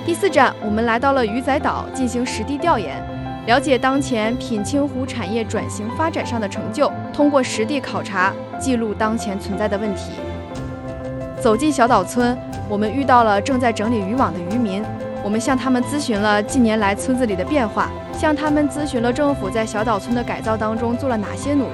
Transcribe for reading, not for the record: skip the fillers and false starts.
第4站，我们来到了鱼仔岛进行实地调研，了解当前品清湖产业转型发展上的成就，通过实地考察记录当前存在的问题。走进小岛村，我们遇到了正在整理渔网的渔民，我们向他们咨询了近年来村子里的变化，向他们咨询了政府在小岛村的改造当中做了哪些努